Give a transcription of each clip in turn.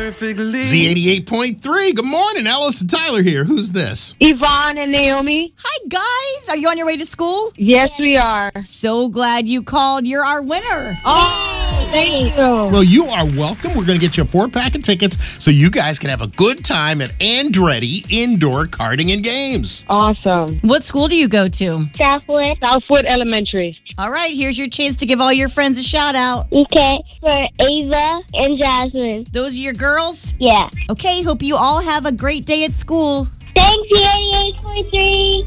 perfectly. Z88.3. Good morning. Alice and Tyler here. Who's this? Yvonne and Naomi. Hi, guys. Are you on your way to school? Yes, we are. So glad you called. You're our winner. Oh, thank you. Well, you are welcome. We're going to get you a 4-pack of tickets so you guys can have a good time at Andretti Indoor Karting and Games. Awesome. What school do you go to? Southwood Elementary. All right, here's your chance to give all your friends a shout out. Okay, for Ava and Jasmine. Those are your girls? Yeah. Okay, hope you all have a great day at school. Thanks, 88.3.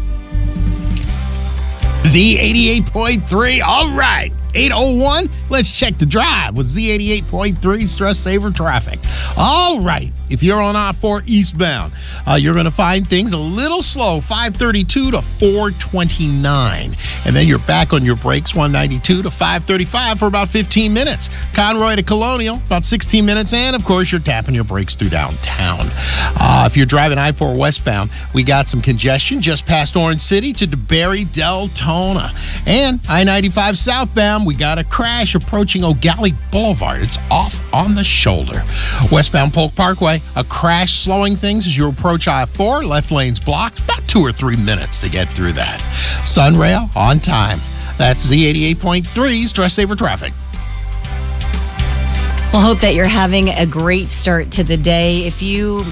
Z88.3. All right. 8:01. Let's check the drive with Z88.3 Stress Saver Traffic. All right. If you're on I-4 eastbound, you're going to find things a little slow, 532 to 429. And then you're back on your brakes, 192 to 535 for about 15 minutes. Conroy to Colonial, about 16 minutes. And, of course, you're tapping your brakes through downtown. If you're driving I-4 westbound, we got some congestion just past Orange City to DeBerry, Deltona. And I-95 southbound, we got a crash approaching O'Galley Boulevard. It's off on the shoulder. Westbound Polk Parkway, a crash slowing things as you approach I-4. Left lane's blocked. About 2 or 3 minutes to get through that. Sunrail on time. That's Z88.3 Stress Saver Traffic. Well, hope that you're having a great start to the day. If you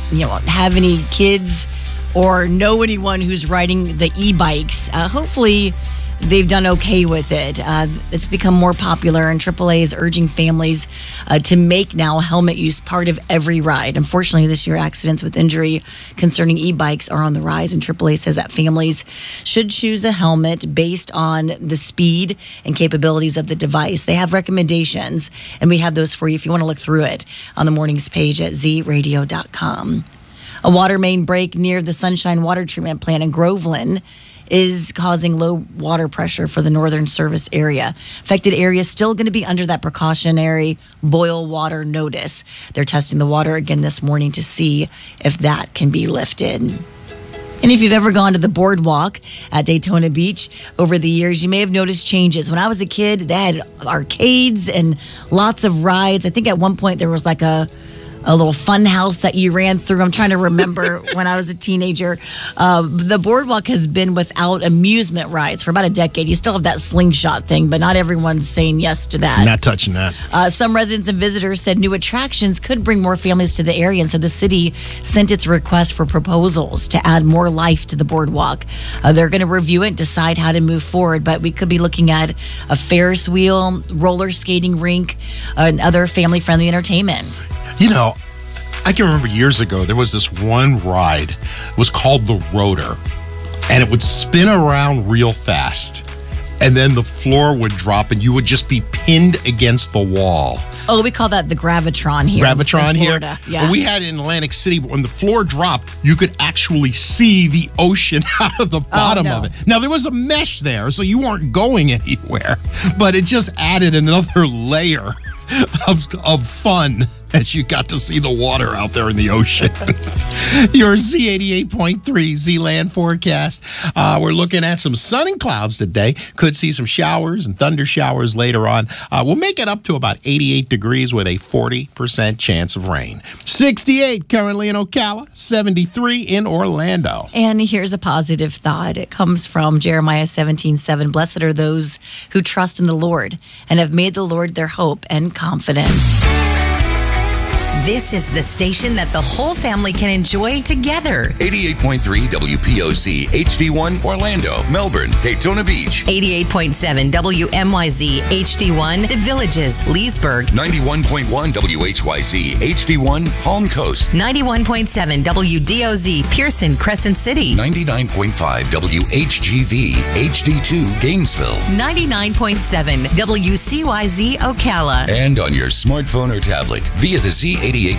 have any kids or know anyone who's riding the e-bikes, hopefully they've done okay with it. It's become more popular, and AAA is urging families to make now helmet use part of every ride. Unfortunately, this year, accidents with injury concerning e-bikes are on the rise, and AAA says that families should choose a helmet based on the speed and capabilities of the device. They have recommendations, and we have those for you if you want to look through it on the morning's page at zradio.com. A water main break near the Sunshine Water Treatment Plant in Groveland is causing low water pressure for the northern service area. Affected areas still going to be under that precautionary boil water notice. They're testing the water again this morning to see if that can be lifted. And if you've ever gone to the boardwalk at Daytona Beach over the years, you may have noticed changes. When I was a kid, they had arcades and lots of rides. I think at one point there was like a little fun house that you ran through. I'm trying to remember when I was a teenager. The boardwalk has been without amusement rides for about a decade. You still have that slingshot thing, but not everyone's saying yes to that. Not touching that. Some residents and visitors said new attractions could bring more families to the area, and so the city sent its request for proposals to add more life to the boardwalk. They're going to review it and decide how to move forward, but we could be looking at a Ferris wheel, roller skating rink, and other family-friendly entertainment. You know, I can remember years ago, there was this one ride. It was called the Rotor, and it would spin around real fast, and then the floor would drop, and you would just be pinned against the wall. Oh, we call that the Gravitron here. Gravitron in here? Florida. Yeah. Well, we had it in Atlantic City, but when the floor dropped, you could actually see the ocean out of the bottom of it. Now, there was a mesh there, so you weren't going anywhere, but it just added another layer of fun as you got to see the water out there in the ocean. Your Z88.3 Z-Land forecast. We're looking at some sun and clouds today. Could see some showers and thunder showers later on. We'll make it up to about 88 degrees with a 40% chance of rain. 68 currently in Ocala, 73 in Orlando. And here's a positive thought. It comes from Jeremiah 17:7. Blessed are those who trust in the Lord and have made the Lord their hope and confidence. This is the station that the whole family can enjoy together. 88.3 WPOC, HD1, Orlando, Melbourne, Daytona Beach. 88.7 WMYZ, HD1, The Villages, Leesburg. 91.1 WHYZ, HD1, Palm Coast. 91.7 WDOZ, Pearson, Crescent City. 99.5 WHGV, HD2, Gainesville. 99.7 WCYZ, Ocala. And on your smartphone or tablet via the Z88